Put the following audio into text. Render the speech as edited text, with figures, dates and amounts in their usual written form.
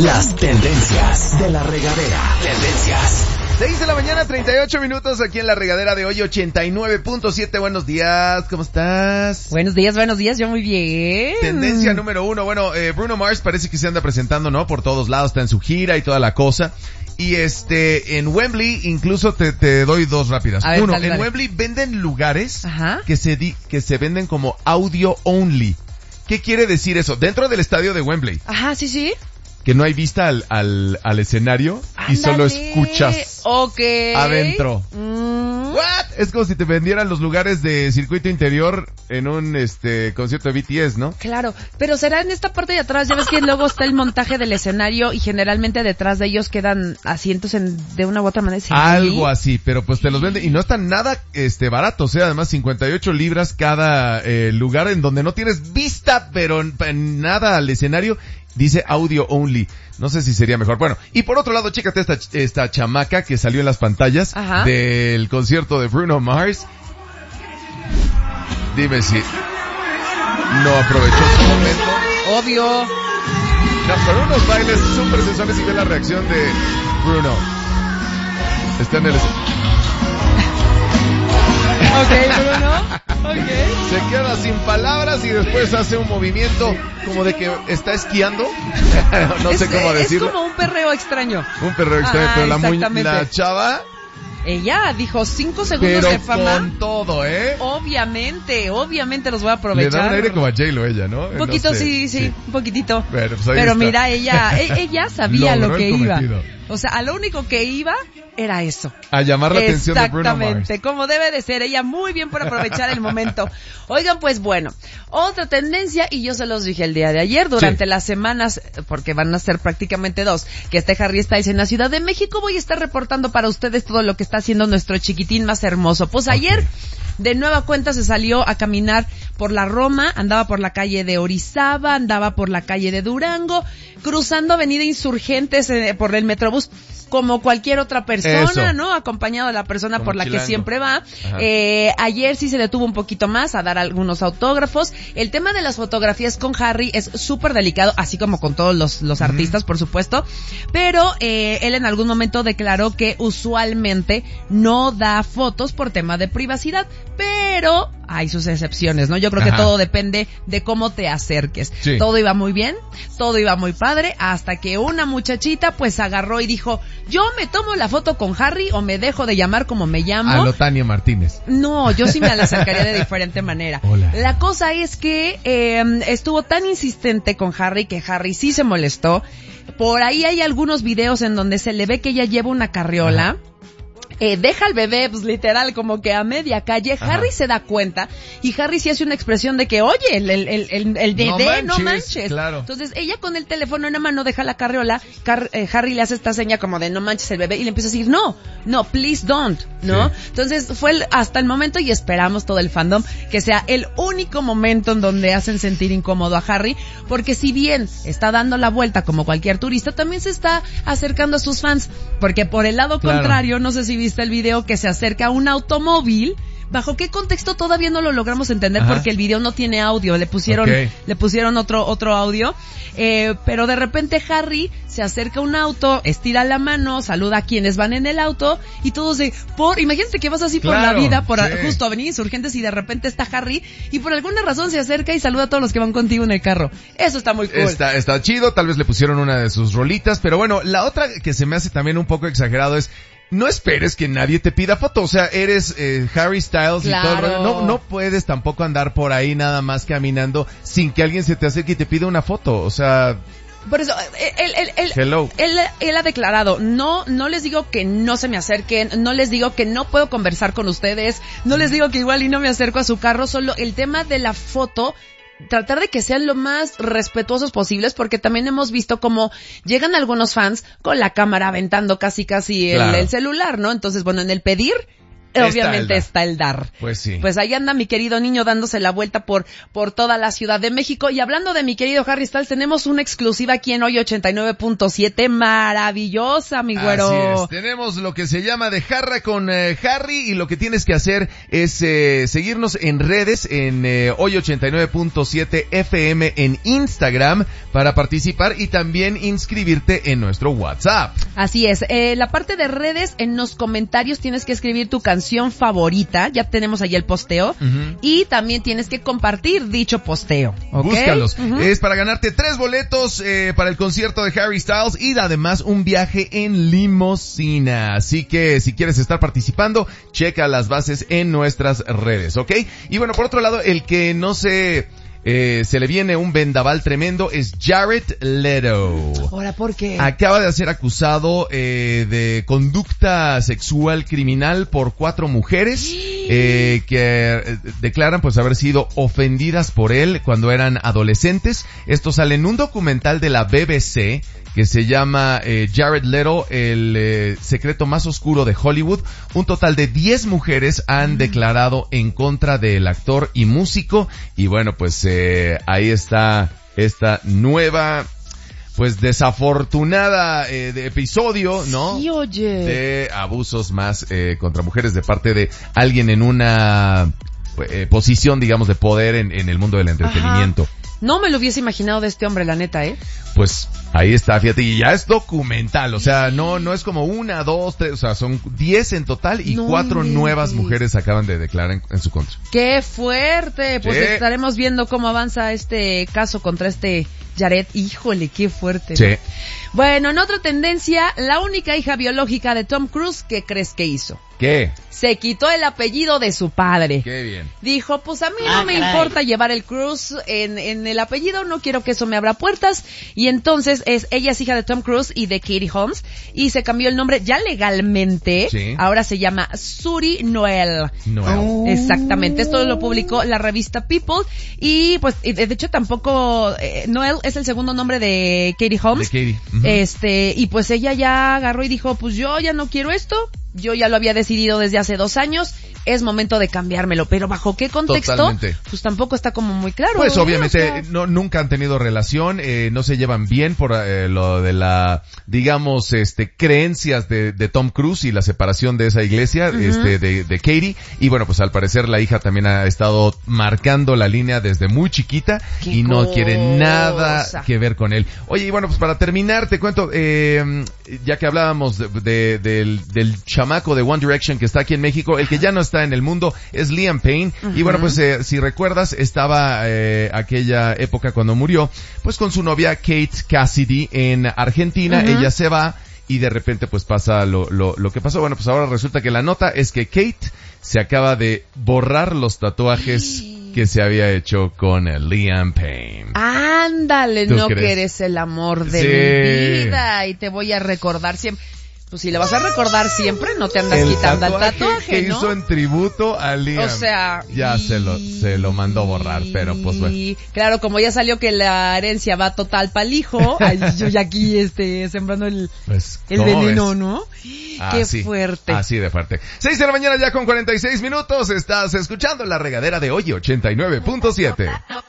Las tendencias de la regadera. Tendencias. 6 de la mañana, 38 minutos aquí en la regadera de hoy, 89.7. Buenos días, ¿cómo estás? Buenos días, yo muy bien. Tendencia número 1, Bruno Mars parece que se anda presentando, ¿no? Por todos lados, está en su gira y toda la cosa. Y en Wembley, incluso te doy dos rápidas. Ver, Uno, dale. Wembley venden lugares Ajá. que se venden como audio only. ¿Qué quiere decir eso? Dentro del estadio de Wembley, Ajá, sí. que no hay vista al escenario y solo escuchas adentro. ¿What? Es como si te vendieran los lugares de circuito interior en un concierto de BTS, ¿no? Claro, pero será en esta parte de atrás, ya ves que luego está el montaje del escenario y generalmente detrás de ellos quedan asientos de una u otra manera. ¿Sí? Algo así, pero pues te los venden y no están nada baratos, además 58 libras cada lugar en donde no tienes vista, pero en nada al escenario. Dice audio only. No sé si sería mejor. Bueno, y por otro lado, chécate esta chamaca que salió en las pantallas del concierto de Bruno Mars. Dime si no aprovechó su momento. Obvio. No, con unos bailes súper sensuales y ve la reacción de Bruno. Está en el... Ok, Bruno. Ok. Se queda sin palabras y después hace un movimiento como de que está esquiando. No sé cómo decirlo. Es como un perreo extraño. Un perreo extraño, pero exactamente. la chava... Ella dijo 5 segundos pero de fama. con todo, Obviamente los voy a Le aprovechar. da un aire como a J-Lo ella, ¿no? Un poquito, No sé, sí, un poquitito. Bueno, pues ahí pero está. mira, ella sabía Logró lo que el iba. cometido. O sea, a lo único que iba era eso. A llamar la atención de Bruno Mars. Exactamente, como debe de ser. Ella muy bien por aprovechar el momento. Oigan, pues bueno, otra tendencia, y yo se los dije el día de ayer, durante las semanas, porque van a ser prácticamente 2, que esté Harry Styles en la Ciudad de México, voy a estar reportando para ustedes todo lo que está haciendo nuestro chiquitín más hermoso. Pues ayer, de nueva cuenta, se salió a caminar por la Roma, andaba por la calle de Orizaba, andaba por la calle de Durango, cruzando Avenida Insurgentes por el Metrobús, como cualquier otra persona, ¿no? Acompañado de la persona como por la chilango. que siempre va. Ayer sí se detuvo un poquito más a dar algunos autógrafos. El tema de las fotografías con Harry es súper delicado, así como con todos los artistas, por supuesto. Pero él en algún momento declaró que usualmente no da fotos por tema de privacidad, pero hay sus excepciones, ¿no? Yo creo que todo depende de cómo te acerques. Sí. Todo iba muy bien, todo iba muy padre, hasta que una muchachita pues agarró y dijo, yo me tomo la foto con Harry o me dejo de llamar como me llamo. A lo Tania Martínez. No, yo sí me acercaría de diferente manera. Hola. La cosa es que estuvo tan insistente con Harry que Harry sí se molestó. Por ahí hay algunos videos en donde se le ve que ella lleva una carriola. Deja al bebé, pues literal, como que a media calle. Harry se da cuenta y Harry sí hace una expresión de que, oye, el bebé, no manches. Claro. Entonces ella con el teléfono en la mano deja la carriola, Harry le hace esta seña como de no manches el bebé y le empieza a decir no, please don't, ¿no? Sí. Entonces fue hasta el momento, y esperamos todo el fandom que sea el único momento en donde hacen sentir incómodo a Harry, porque si bien está dando la vuelta como cualquier turista, también se está acercando a sus fans, porque por el lado contrario, no sé si viste el video que se acerca a un automóvil. ¿Bajo qué contexto? Todavía no lo logramos entender porque el video no tiene audio. Le pusieron otro audio. Pero de repente Harry se acerca a un auto, estira la mano, saluda a quienes van en el auto y todos imagínate que vas así por la vida, justo Avenida Insurgentes, y de repente está Harry y por alguna razón se acerca y saluda a todos los que van contigo en el carro. Eso está muy cool. Está chido, tal vez le pusieron una de sus rolitas, pero bueno, la otra que se me hace también un poco exagerado es, no esperes que nadie te pida foto, o sea, eres Harry Styles y todo el rollo. No puedes tampoco andar por ahí nada más caminando sin que alguien se te acerque y te pida una foto, o sea... Por eso, él ha declarado, no les digo que no se me acerquen, no les digo que no puedo conversar con ustedes, no les digo que igual y no me acerco a su carro, solo el tema de la foto, tratar de que sean lo más respetuosos posibles, porque también hemos visto como llegan algunos fans con la cámara aventando casi el celular, ¿no? Entonces, bueno, en el pedir, obviamente está el dar. Pues sí. Pues ahí anda mi querido niño dándose la vuelta por toda la Ciudad de México. Y hablando de mi querido Harry Styles, tenemos una exclusiva aquí en Hoy 89.7, maravillosa, mi güero. Así es, tenemos lo que se llama de jarra con Harry, y lo que tienes que hacer es seguirnos en redes, en Hoy 89.7 FM en Instagram para participar y también inscribirte en nuestro WhatsApp. Así es, la parte de redes, en los comentarios tienes que escribir tu canción favorita, ya tenemos ahí el posteo, y también tienes que compartir dicho posteo, ¿ok? Búscalos. Es para ganarte 3 boletos para el concierto de Harry Styles y además un viaje en limusina. Así que si quieres estar participando, checa las bases en nuestras redes, ¿ok? Y bueno, por otro lado, el que no se le viene un vendaval tremendo es Jared Leto. ¿Ahora por qué? Acaba de ser acusado de conducta sexual criminal por 4 mujeres que declaran pues haber sido ofendidas por él cuando eran adolescentes. Esto sale en un documental de la BBC que se llama Jared Leto, el secreto más oscuro de Hollywood. Un total de 10 mujeres han declarado en contra del actor y músico. Y bueno, pues ahí está esta nueva, pues desafortunada de episodio, ¿no? Sí, oye. De abusos más contra mujeres de parte de alguien en una posición, digamos, de poder en el mundo del entretenimiento. Ajá. No me lo hubiese imaginado de este hombre, la neta, Pues ahí está, fíjate, y ya es documental, o sea, no es como 1, 2, 3, o sea, son 10 en total y 4 nuevas mujeres acaban de declarar en su contra. ¡Qué fuerte! Pues Sí. estaremos viendo cómo avanza este caso contra este Jared. Híjole, qué fuerte. Sí. Bueno, en otra tendencia, la única hija biológica de Tom Cruise, ¿qué crees que hizo? ¿Qué? Se quitó el apellido de su padre. Qué bien. Dijo, pues a mí no me importa llevar el Cruise en el apellido, no quiero que eso me abra puertas. Y entonces ella es hija de Tom Cruise y de Katie Holmes, y se cambió el nombre ya legalmente. Sí. Ahora se llama Suri Noel. Exactamente, esto lo publicó la revista People, y pues de hecho tampoco Noel es el segundo nombre de Katie Holmes. De Katie. Y pues ella ya agarró y dijo, pues yo ya no quiero esto. Yo ya lo había decidido desde hace 2 años, es momento de cambiármelo, pero ¿bajo qué contexto? Totalmente. Pues tampoco está como muy claro. Pues obviamente o sea, nunca han tenido relación, no se llevan bien por lo de la, digamos, creencias de Tom Cruise y la separación de esa iglesia, de Katie, y bueno, pues al parecer la hija también ha estado marcando la línea desde muy chiquita y no quiere nada que ver con él. Oye, y bueno, pues para terminar te cuento, ya que hablábamos del chamaco de One Direction que está aquí en México, el que ya no está en el mundo es Liam Payne. Y bueno, pues si recuerdas, estaba aquella época cuando murió, pues con su novia Kate Cassidy en Argentina. Ella se va y de repente pues pasa lo que pasó. Bueno, pues ahora resulta que la nota es que Kate se acaba de borrar los tatuajes que se había hecho con Liam Payne. Ándale, no crees? que eres el amor de mi vida y te voy a recordar siempre. Pues si le vas a recordar siempre, no te andas quitando el tatuaje, que ¿no? hizo en tributo a Liam. O sea, ya se lo mandó borrar, pero pues bueno. Claro, como ya salió que la herencia va total pa'l hijo, ay, yo ya aquí sembrando el veneno, ves? ¿no? Así, qué fuerte. Así de fuerte. 6 de la mañana ya con 46 minutos, estás escuchando La Regadera de Hoy 89.7.